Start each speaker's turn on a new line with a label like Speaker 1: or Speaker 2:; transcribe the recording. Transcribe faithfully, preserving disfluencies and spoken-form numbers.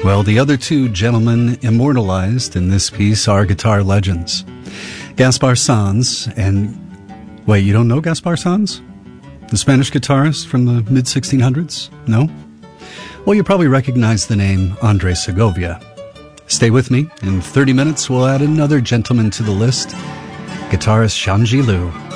Speaker 1: Well, the other two gentlemen immortalized in this piece are guitar legends. Gaspar Sanz and... Wait, you don't know Gaspar Sanz? The Spanish guitarist from the mid sixteen hundreds? No? Well, you probably recognize the name Andre Segovia. Stay with me. In thirty minutes, we'll add another gentleman to the list, guitarist Shanji Lu.